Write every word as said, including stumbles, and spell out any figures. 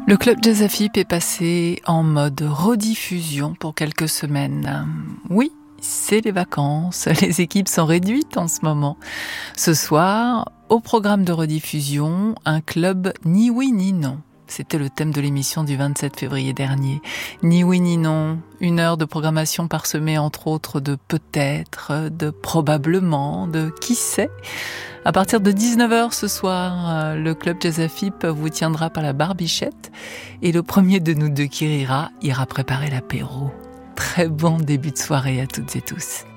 Le club Jazz Afip est passé en mode rediffusion pour quelques semaines. Oui, c'est les vacances, les équipes sont réduites en ce moment. Ce soir, au programme de rediffusion, un club ni oui ni non. C'était le thème de l'émission du vingt-sept février dernier. Ni oui ni non, une heure de programmation parsemée entre autres de peut-être, de probablement, de qui sait. À partir de dix-neuf heures ce soir, le club Jazz Afip vous tiendra par la barbichette et le premier de nous deux qui rira ira préparer l'apéro. Très bon début de soirée à toutes et tous.